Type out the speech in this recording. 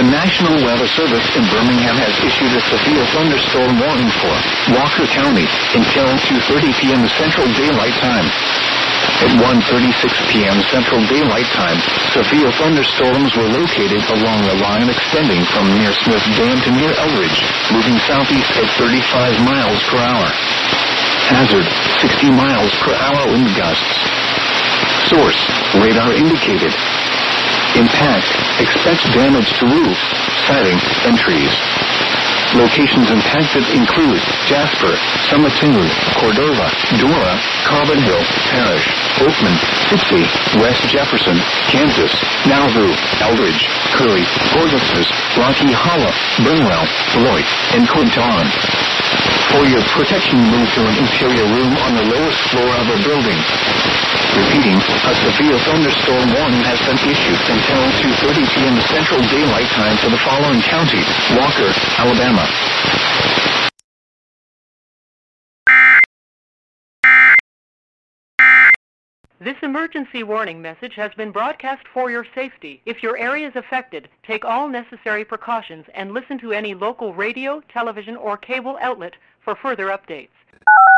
National Weather Service in Birmingham has issued a severe thunderstorm warning for Walker County until 2:30 p.m. Central Daylight Time. At 1:36 p.m. Central Daylight Time, severe thunderstorms were located along the line extending from near Smith Dam to near Eldridge, moving southeast at 35 miles per hour. Hazard, 60 miles per hour wind gusts. Source, radar indicated. Impact, expect damage to roof, siding, and trees. Locations impacted include Jasper, Summatoon, Cordova, Dora, Carbon Hill, Parrish, Oakman, Fitzy, West Jefferson, Kansas, Nauvoo, Eldridge, Curry, Gorgas, Rocky Hollow, Burnwell, Beloit, and Quinton. For your protection, move to an interior room on the lowest floor of a building. Repeating, a severe thunderstorm warning has been issued until 2:30 p.m. Central Daylight Time for the following counties: Walker, Alabama. This emergency warning message has been broadcast for your safety. If your area is affected, take all necessary precautions and listen to any local radio, television, or cable outlet for further updates.